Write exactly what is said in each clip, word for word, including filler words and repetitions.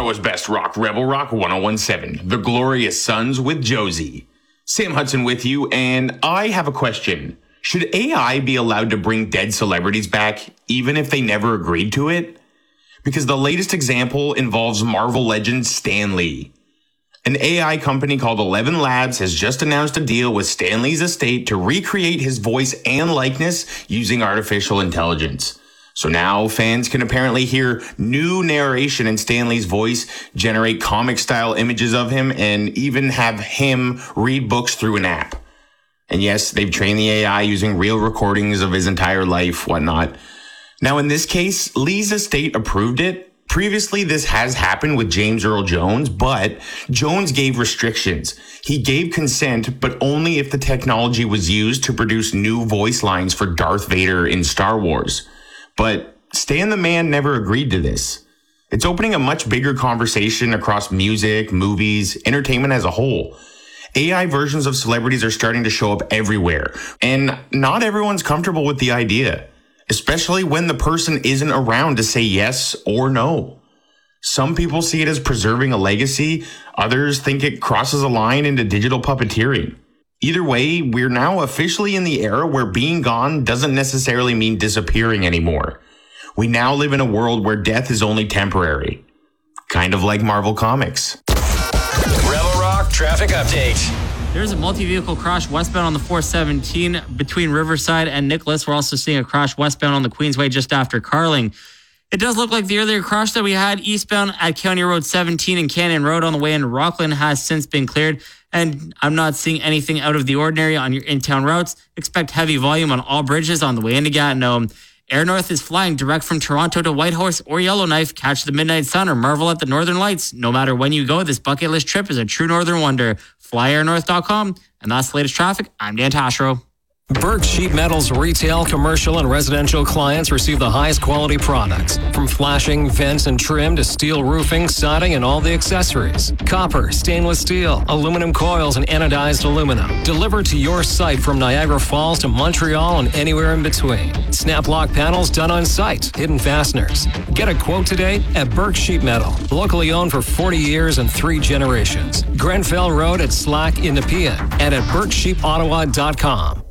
Ottawa's best rock, Rebel Rock one oh one seven, The Glorious Sons with Josie. Sam Hudson with you, and I have a question. Should A I be allowed to bring dead celebrities back, even if they never agreed to it? Because the latest example involves Marvel legend Stan Lee. An A I company called Eleven Labs has just announced a deal with Stan Lee's estate to recreate his voice and likeness using artificial intelligence. So now fans can apparently hear new narration in Stan Lee's voice, generate comic-style images of him, and even have him read books through an app. And yes, they've trained the A I using real recordings of his entire life, whatnot. Now, in this case, Lee's estate approved it. Previously, this has happened with James Earl Jones, but Jones gave restrictions. He gave consent, but only if the technology was used to produce new voice lines for Darth Vader in Star Wars. But Stan the Man never agreed to this. It's opening a much bigger conversation across music, movies, entertainment as a whole. A I versions of celebrities are starting to show up everywhere, and not everyone's comfortable with the idea, especially when the person isn't around to say yes or no. Some people see it as preserving a legacy, others think it crosses a line into digital puppeteering. Either way, we're now officially in the era where being gone doesn't necessarily mean disappearing anymore. We now live in a world where death is only temporary. Kind of like Marvel Comics. Rebel Rock traffic update. There's a multi-vehicle crash westbound on the four seventeen between Riverside and Nicholas. We're also seeing a crash westbound on the Queensway just after Carling. It does look like the earlier crash that we had eastbound at County Road seventeen and Cannon Road on the way into Rockland has since been cleared. And I'm not seeing anything out of the ordinary on your in-town routes. Expect heavy volume on all bridges on the way into Gatineau. Air North is flying direct from Toronto to Whitehorse or Yellowknife. Catch the midnight sun or marvel at the northern lights. No matter when you go, this bucket list trip is a true northern wonder. fly air north dot com. And that's the latest traffic. I'm Dan Tashro. Burke Sheet Metal's retail, commercial, and residential clients receive the highest quality products. From flashing, vents, and trim to steel roofing, siding, and all the accessories. Copper, stainless steel, aluminum coils, and anodized aluminum. Delivered to your site from Niagara Falls to Montreal and anywhere in between. Snap lock panels done on site. Hidden fasteners. Get a quote today at Burke Sheet Metal. Locally owned for forty years and three generations. Grenfell Road at Slack in Nepean and at burke sheep ottawa dot com.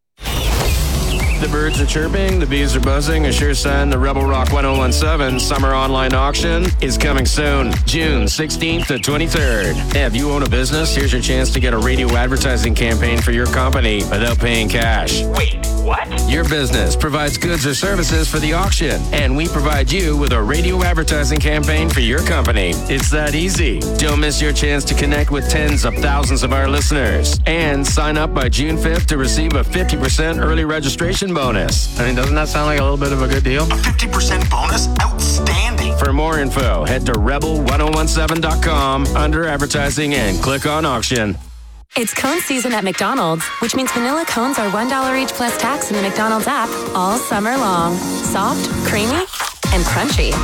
The birds are chirping, the bees are buzzing. A sure sign the Rebel Rock one oh one seven summer online auction is coming soon, June sixteenth to twenty-third. Hey, if you own a business, here's your chance to get a radio advertising campaign for your company without paying cash. Wait, what? Your business provides goods or services for the auction, and we provide you with a radio advertising campaign for your company. It's that easy. Don't miss your chance to connect with tens of thousands of our listeners. And sign up by June fifth to receive a fifty percent early registration bonus. I mean, doesn't that sound like a little bit of a good deal? A fifty percent bonus? Outstanding. For more info, head to rebel ten seventeen dot com under advertising and click on auction. It's cone season at McDonald's, which means vanilla cones are one dollar each plus tax in the McDonald's app all summer long. Soft, creamy, and crunchy.